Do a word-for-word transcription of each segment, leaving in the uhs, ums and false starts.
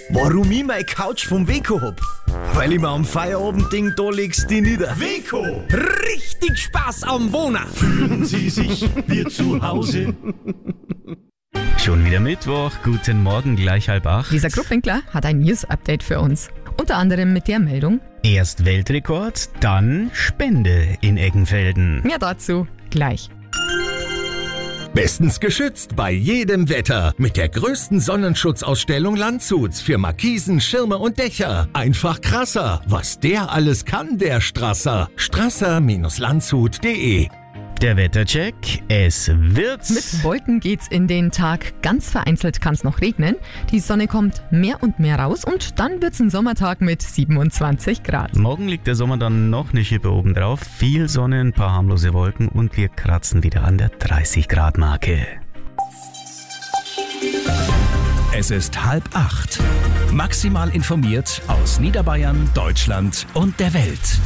Warum ich meine Couch vom Weco hab? Weil ich mir am Feierabendding da legst die nieder. Weco! Richtig Spaß am Wohnen! Fühlen Sie sich wie zu Hause? Schon wieder Mittwoch, guten Morgen, gleich halb acht. Lisa Gruppwinkler hat ein News-Update für uns. Unter anderem mit der Meldung: Erst Weltrekord, dann Spende in Eggenfelden. Mehr dazu gleich. Bestens geschützt bei jedem Wetter mit der größten Sonnenschutzausstellung Landshuts für Markisen, Schirme und Dächer. Einfach krasser, was der alles kann, der Strasser. strasser Landshut punkt de. Der Wettercheck, es wird... Mit Wolken geht's in den Tag. Ganz vereinzelt kann's noch regnen. Die Sonne kommt mehr und mehr raus und dann wird's ein Sommertag mit siebenundzwanzig Grad. Morgen liegt der Sommer dann noch eine Schippe oben drauf. Viel Sonne, ein paar harmlose Wolken und wir kratzen wieder an der dreißig Grad Marke. Es ist halb acht. Maximal informiert aus Niederbayern, Deutschland und der Welt.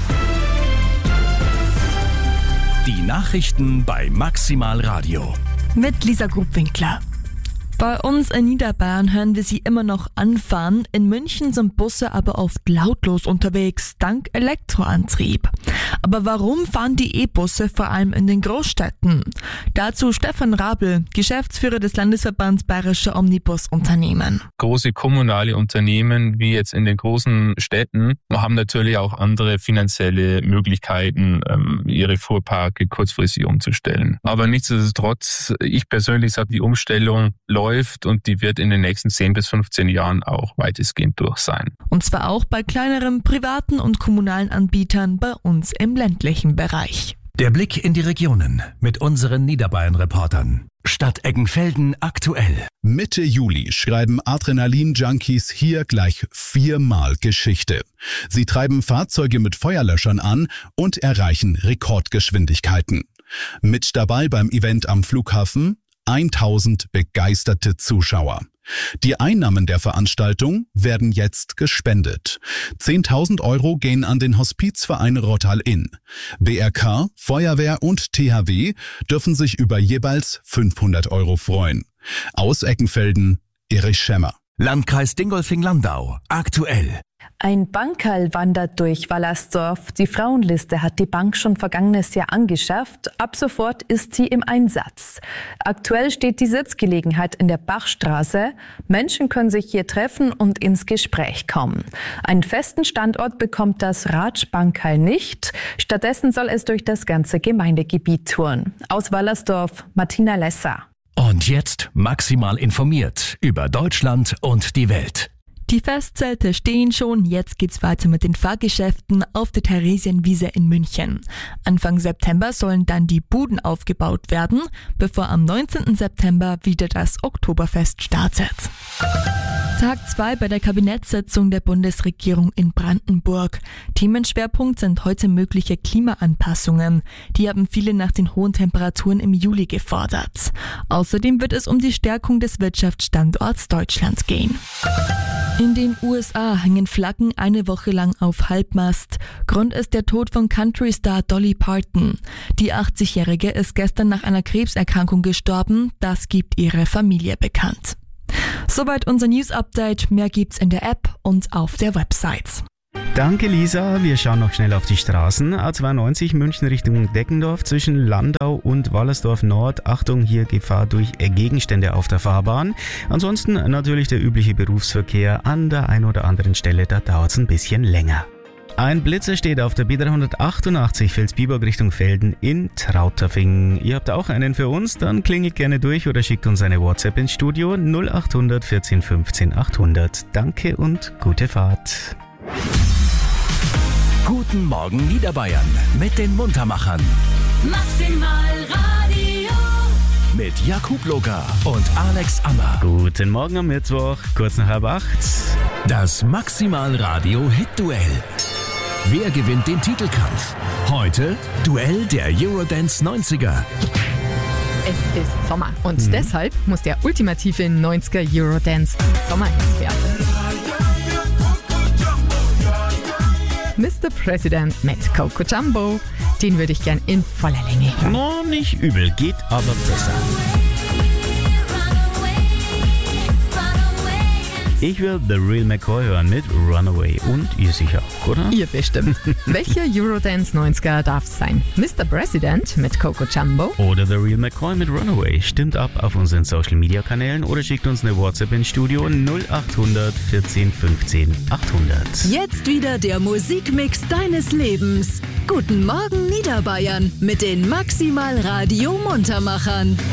Die Nachrichten bei Maximal Radio. Mit Lisa Gruppwinkler. Bei uns in Niederbayern hören wir sie immer noch anfahren. In München sind Busse aber oft lautlos unterwegs, dank Elektroantrieb. Aber warum fahren die E-Busse vor allem in den Großstädten? Dazu Stefan Rabel, Geschäftsführer des Landesverbands Bayerischer Omnibusunternehmen. Große kommunale Unternehmen wie jetzt in den großen Städten haben natürlich auch andere finanzielle Möglichkeiten, ihre Fuhrparke kurzfristig umzustellen. Aber nichtsdestotrotz, ich persönlich sage, die Umstellung läuft und die wird in den nächsten zehn bis fünfzehn Jahren auch weitestgehend durch sein. Und zwar auch bei kleineren privaten und kommunalen Anbietern bei uns im ländlichen Bereich. Der Blick in die Regionen mit unseren Niederbayern-Reportern. Stadt Eggenfelden aktuell. Mitte Juli schreiben Adrenalin-Junkies hier gleich viermal Geschichte. Sie treiben Fahrzeuge mit Feuerlöschern an und erreichen Rekordgeschwindigkeiten. Mit dabei beim Event am Flughafen tausend begeisterte Zuschauer. Die Einnahmen der Veranstaltung werden jetzt gespendet. zehntausend Euro gehen an den Hospizverein Rottal-Inn. B R K, Feuerwehr und T H W dürfen sich über jeweils fünfhundert Euro freuen. Aus Eggenfelden, Erich Schemmer. Landkreis Dingolfing-Landau aktuell. Ein Bankerl wandert durch Wallersdorf. Die Frauenliste hat die Bank schon vergangenes Jahr angeschafft. Ab sofort ist sie im Einsatz. Aktuell steht die Sitzgelegenheit in der Bachstraße. Menschen können sich hier treffen und ins Gespräch kommen. Einen festen Standort bekommt das Ratsch-Bankerl nicht. Stattdessen soll es durch das ganze Gemeindegebiet touren. Aus Wallersdorf, Martina Lesser. Und jetzt maximal informiert über Deutschland und die Welt. Die Festzelte stehen schon, jetzt geht's weiter mit den Fahrgeschäften auf der Theresienwiese in München. Anfang September sollen dann die Buden aufgebaut werden, bevor am neunzehnten September wieder das Oktoberfest startet. Tag zwei bei der Kabinettssitzung der Bundesregierung in Brandenburg. Themenschwerpunkt sind heute mögliche Klimaanpassungen. Die haben viele nach den hohen Temperaturen im Juli gefordert. Außerdem wird es um die Stärkung des Wirtschaftsstandorts Deutschland gehen. In den U S A hängen Flaggen eine Woche lang auf Halbmast. Grund ist der Tod von Country-Star Dolly Parton. Die achtzigjährige ist gestern nach einer Krebserkrankung gestorben. Das gibt ihre Familie bekannt. Soweit unser News-Update. Mehr gibt's in der App und auf der Website. Danke Lisa, wir schauen noch schnell auf die Straßen. A zweiundneunzig München Richtung Deckendorf zwischen Landau und Wallersdorf Nord. Achtung, hier Gefahr durch Gegenstände auf der Fahrbahn. Ansonsten natürlich der übliche Berufsverkehr. An der einen oder anderen Stelle, da dauert es ein bisschen länger. Ein Blitzer steht auf der B dreihundertachtundachtzig Vilsbiburg Richtung Velden in Trauterfingen. Ihr habt auch einen für uns? Dann klingelt gerne durch oder schickt uns eine WhatsApp ins Studio null achthundert vierzehn fünfzehn achthundert. Danke und gute Fahrt. Guten Morgen Niederbayern mit den Muntermachern. Maximal Radio. Mit Jakub Loga und Alex Ammer. Guten Morgen am Mittwoch, kurz nach halb acht. Das Maximal Radio Hit-Duell. Wer gewinnt den Titelkampf? Heute Duell der Eurodance neunziger. Es ist Sommer und mhm. deshalb muss der ultimative neunziger Eurodance Sommerhit werden. Mister President mit Coco Jumbo. Den würde ich gern in voller Länge hören. No, nicht übel, geht aber besser. Ich will The Real McCoy hören mit Runaway. Und ihr sicher auch, oder? Ihr bestimmt. Welcher Eurodance neunziger darf es sein? Mister President mit Coco Jumbo? Oder The Real McCoy mit Runaway. Stimmt ab auf unseren Social Media Kanälen oder schickt uns eine WhatsApp ins Studio null acht hundert vierzehn fünfzehn achthundert. Jetzt wieder der Musikmix deines Lebens. Guten Morgen Niederbayern mit den Maximal Radio Muntermachern.